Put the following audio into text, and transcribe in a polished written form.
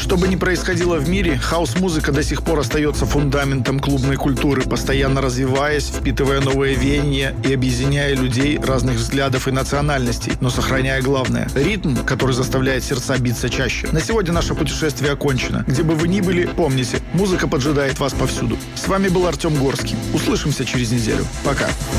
Что бы ни происходило в мире, хаус-музыка до сих пор остается фундаментом клубной культуры, постоянно развиваясь, впитывая новые веяния и объединяя людей разных взглядов и национальностей, но сохраняя главное – ритм, который заставляет сердца биться чаще. На сегодня наше путешествие окончено. Где бы вы ни были, помните, музыка поджидает вас повсюду. С вами был Артем Горский. Услышимся через неделю. Пока.